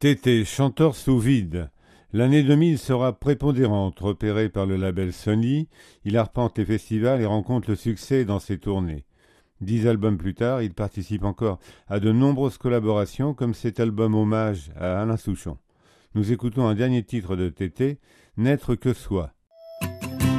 Tété, chanteur sous vide. L'année 2000 sera prépondérante. Repéré par le label Sony, il arpente les festivals et rencontre le succès dans ses tournées. 10 albums plus tard, il participe encore à de nombreuses collaborations comme cet album hommage à Alain Souchon. Nous écoutons un dernier titre de Tété, N'être que soi.